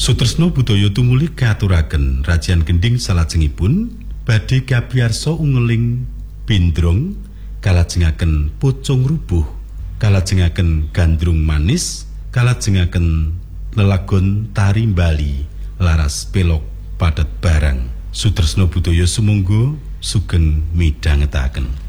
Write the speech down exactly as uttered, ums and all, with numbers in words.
Sutresna budaya tumuli katuraken Rajian Gending salajengipun badhe kabiarsa ungeling bindrong kalajengaken pucung rubuh kalajengaken gandrung manis kalajengaken lelagon tari Bali laras pelok padet barang. Sutresna budaya sumangga sugeng midhangetaken.